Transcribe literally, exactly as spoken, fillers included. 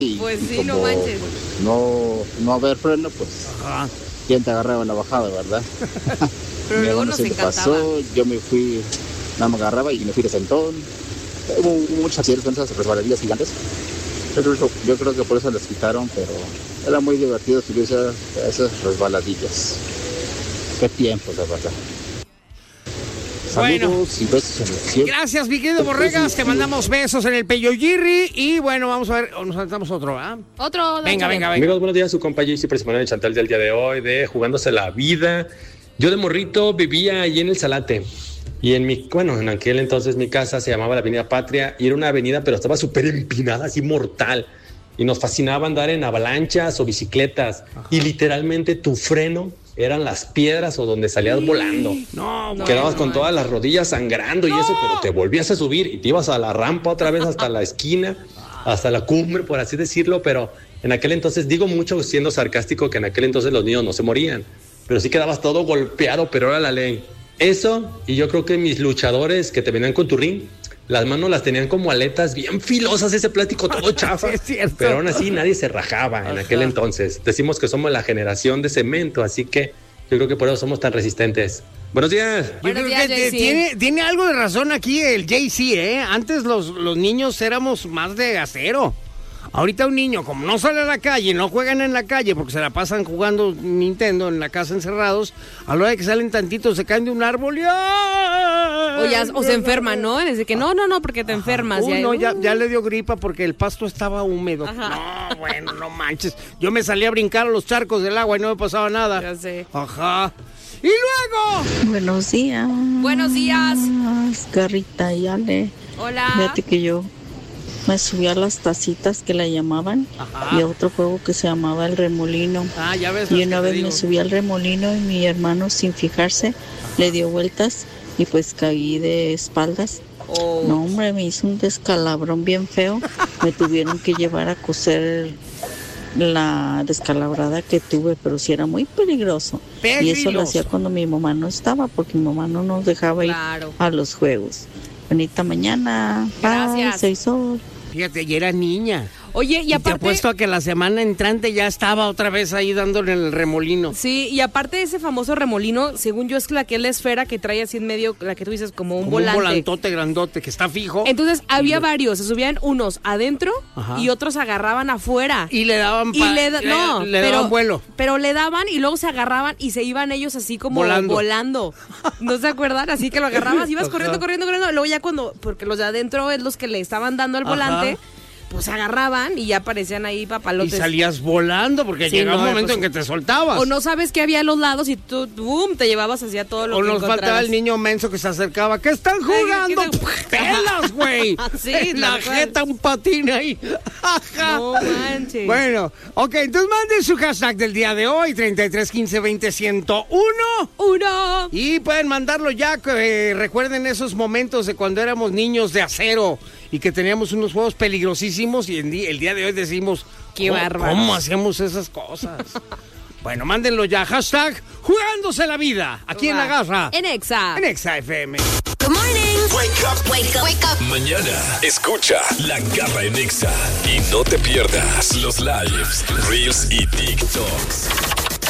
Y, pues sí, y no manches. No, no haber freno, pues, Ajá. ¿quién te agarraba en la bajada, verdad? Pero luego nos se encantaba. pasó, yo me fui, nada me agarraba y me fui de sentón. Hubo, hubo muchas accidentes con esas resbaladillas gigantes. Yo creo, yo creo que por eso las quitaron, pero era muy divertido subirse a esas resbaladillas. Qué tiempos, la verdad. Bueno, saludos y besos en el cielo. Gracias, mi querido Borregas. Te mandamos besos en el Peyoyirri. Y bueno, vamos a ver, nos saltamos otro, ¿ah? Otro. Venga, venga, venga. Amigos, buenos días. Su compa J C Principal Chantal del día de hoy, de Jugándose la Vida. Yo de morrito vivía allí en el Salate. Y en mi, bueno, en aquel entonces mi casa se llamaba la Avenida Patria. Y era una avenida, pero estaba súper empinada, así mortal. Y nos fascinaba andar en avalanchas o bicicletas. Ajá. Y literalmente tu freno eran las piedras o donde salías sí. volando. No, no, Quedabas no, con no. todas las rodillas sangrando no. y eso, pero te volvías a subir y te ibas a la rampa otra vez hasta la esquina, hasta la cumbre, por así decirlo. Pero en aquel entonces, digo mucho siendo sarcástico, que en aquel entonces los niños no se morían, pero sí quedabas todo golpeado, pero era la ley. Eso, y yo creo que mis luchadores que te venían con tu ring, las manos las tenían como aletas bien filosas, ese plástico todo chafa. Sí, es pero aún así nadie se rajaba en Ajá. aquel entonces. Decimos que somos la generación de cemento, así que yo creo que por eso somos tan resistentes. Buenos días. Yo Buenos creo días, que J C. tiene, tiene algo de razón aquí el J C, ¿eh? Antes los, los niños éramos más de acero. Ahorita un niño, como no sale a la calle, no juegan en la calle porque se la pasan jugando Nintendo en la casa encerrados, a la hora de que salen tantitos se caen de un árbol y... O, ya, o se enferman, ¿no? Desde que no, no, no, porque te enfermas. Uh, ya, no, uh. ya, ya le dio gripa porque el pasto estaba húmedo. Ajá. No, bueno, no manches. Yo me salí a brincar a los charcos del agua y no me pasaba nada. Ya sé. Ajá. ¡Y luego! Buenos días. Buenos días. Carrita y Ale. Hola. Fíjate que yo me subí a las tacitas que la llamaban. Ajá. Y a otro juego que se llamaba el remolino. Ah, ya ves. Y una vez me subí al remolino y mi hermano, sin fijarse, Ajá. le dio vueltas y pues caí de espaldas. Oh. No, hombre, me hizo un descalabrón bien feo. Me tuvieron que llevar a coser la descalabrada que tuve, pero sí era muy peligroso. Peligroso. Y eso lo hacía cuando mi mamá no estaba, porque mi mamá no nos dejaba claro. ir a los juegos. Bonita mañana. Gracias. Bye, soy Sol. Fíjate, ya era niña. Oye, y, y aparte... te apuesto a que la semana entrante ya estaba otra vez ahí dándole el remolino. Sí, y aparte de ese famoso remolino, según yo es la que es la esfera que trae así en medio, la que tú dices como un como volante. un volantote grandote que está fijo. Entonces había y varios, se subían unos adentro Ajá. y otros agarraban afuera. Y le daban... Pa... Y le, da... no, le, le pero, daban vuelo. Pero le daban y luego se agarraban y se iban ellos así como volando. volando. ¿No se acuerdan? Así que lo agarrabas, ibas Ajá. corriendo, corriendo, corriendo. Luego ya cuando, porque los de adentro es los que le estaban dando el volante... Ajá. Pues se agarraban y ya aparecían ahí papalotes. Y salías volando porque sí, llegaba no, un momento pues, en que te soltabas. O no sabes qué había a los lados y tú, boom, te llevabas hacia todo lo o que nos encontraras. faltaba el niño menso que se acercaba. ¿Qué están jugando? ¡Pelas, güey! Sí, la jeta, un patín ahí. No manches. Bueno, ok, entonces manden su hashtag del día de hoy, treinta y tres quince veinte ciento uno. Uno. Y pueden mandarlo ya, que eh, recuerden esos momentos de cuando éramos niños de acero y que teníamos unos juegos peligrosísimos y en el día de hoy decimos, qué ¿cómo, bárbaro. ¿Cómo hacíamos esas cosas? Bueno, mándenlo ya, hashtag Jugándose la Vida, aquí Uva. En La Garra. En Exa. En Exa F M. Good morning. Wake up. Wake up. Wake up. Mañana, escucha La Garra en Exa. Y no te pierdas los lives, reels y TikToks.